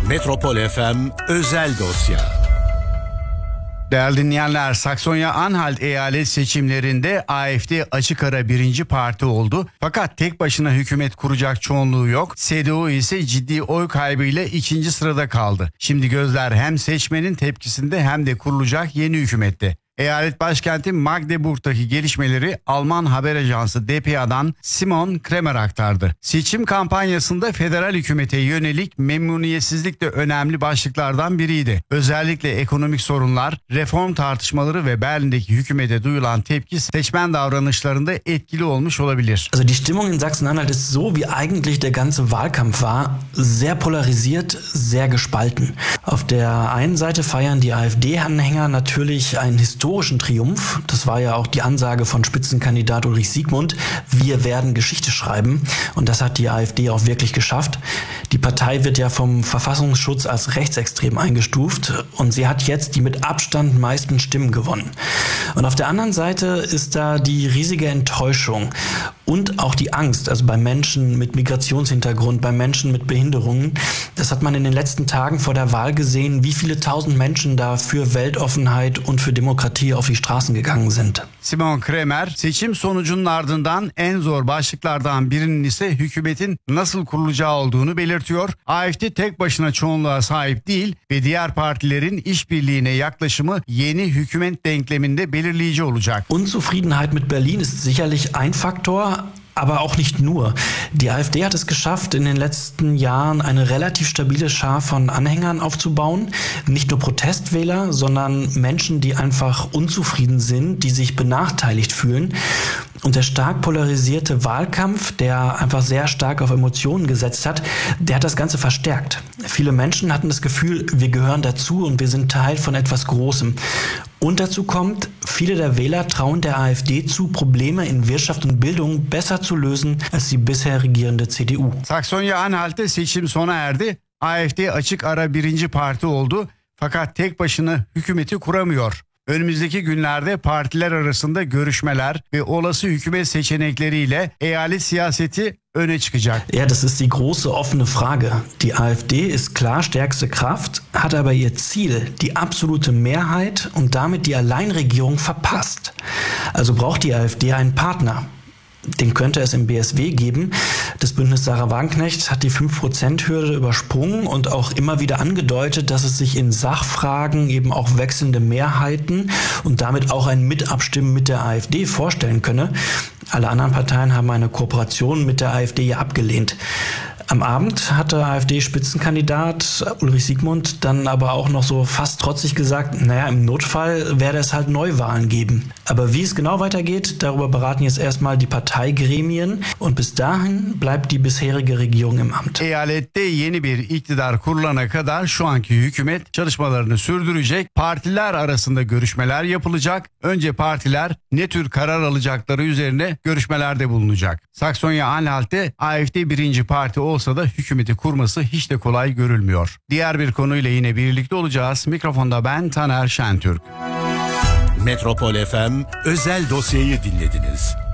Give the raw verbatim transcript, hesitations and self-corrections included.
Metropol F M Özel Dosya. Değerli dinleyenler, Saksonya-Anhalt eyalet seçimlerinde A F D açık ara birinci parti oldu. Fakat tek başına hükümet kuracak çoğunluğu yok. C D U ise ciddi oy kaybıyla ikinci sırada kaldı. Şimdi gözler hem seçmenin tepkisinde hem de kurulacak yeni hükümette. Eyalet başkenti Magdeburg'daki gelişmeleri Alman haber ajansı D P A'dan Simon Kremer aktardı. Seçim kampanyasında federal hükümete yönelik memnuniyetsizlik de önemli başlıklardan biriydi. Özellikle ekonomik sorunlar, reform tartışmaları ve Berlin'deki hükümete duyulan tepki seçmen davranışlarında etkili olmuş olabilir. Also die Stimmung in Sachsen-Anhalt ist so, wie eigentlich der ganze Wahlkampf war, sehr polarisiert, sehr gespalten. Auf der einen Seite feiern die A F D-Anhänger natürlich einen historischen Triumph. Das war ja auch die Ansage von Spitzenkandidat Ulrich Siegmund. Wir werden Geschichte schreiben. Und das hat die A F D auch wirklich geschafft. Die Partei wird ja vom Verfassungsschutz als rechtsextrem eingestuft. Und sie hat jetzt die mit Abstand meisten Stimmen gewonnen. Und auf der anderen Seite ist da die riesige Enttäuschung und auch die Angst, also bei Menschen mit Migrationshintergrund, bei Menschen mit Behinderungen. Das hat man in den letzten Tagen vor der Wahl gesehen, wie viele tausend Menschen da für Weltoffenheit und für Demokratie auf die Straßen gegangen sind. Simon Kremer, seçim sonucunun ardından en zor başlıklardan birinin ise hükümetin nasıl kurulacağı olduğunu belirtiyor. A F D tek başına çoğunluğa sahip değil ve diğer partilerin işbirliğine yaklaşımı yeni hükümet denkleminde belirleyici olacak. Unzufriedenheit mit Berlin ist sicherlich ein Faktor, aber auch nicht nur. Die A F D hat es geschafft, in den letzten Jahren eine relativ stabile Schar von Anhängern aufzubauen. Nicht nur Protestwähler, sondern Menschen, die einfach unzufrieden sind, die sich benachteiligt fühlen. Und der stark polarisierte Wahlkampf, der einfach sehr stark auf Emotionen gesetzt hat, der hat das Ganze verstärkt. Viele Menschen hatten das Gefühl, wir gehören dazu und wir sind Teil von etwas Großem. Und dazu kommt, viele der Wähler trauen der A F D zu, Probleme in Wirtschaft und Bildung besser zu lösen als die bisher regierende C D U. Saksonya-Anhalt'te seçim sona erdi. A F D açık ara birinci parti oldu. Fakat tek başına hükümeti kuramıyor. Önümüzdeki günlerde partiler arasında görüşmeler ve olası hükümet seçenekleriyle eyalet siyaseti öne çıkacak. Ja, das ist die große offene Frage. Die A F D ist klar stärkste Kraft, hat aber ihr Ziel, die absolute Mehrheit und damit die Alleinregierung verpasst. Also braucht die A F D einen Partner. Den könnte es im B S W geben. Das Bündnis Sarah Wagenknecht hat die fünf Prozent Hürde übersprungen und auch immer wieder angedeutet, dass es sich in Sachfragen eben auch wechselnde Mehrheiten und damit auch ein Mitabstimmen mit der A F D vorstellen könne. Alle anderen Parteien haben eine Kooperation mit der A F D ja abgelehnt. Am Abend hatte A F D-Spitzenkandidat Ulrich Siegmund dann aber auch noch so fast trotzig gesagt, naja, im Notfall werde es halt Neuwahlen geben. Aber wie es genau weitergeht, darüber beraten jetzt erstmal die Parteigremien und bis dahin bleibt die bisherige Regierung im Amt. Eyalette yeni bir iktidar kurulana kadar şu anki hükümet çalışmalarını sürdürecek. Partiler arasında görüşmeler yapılacak. Önce partiler ne tür karar alacakları üzerine görüşmelerde bulunacak. Saksonya-Anhalt'te A F D birinci parti olsa da hükümeti kurması hiç de kolay görülmüyor. Diğer bir konuyla yine birlikte olacağız. Mikrofonda ben Taner Şentürk. Metropol F M Özel Dosya'yı dinlediniz.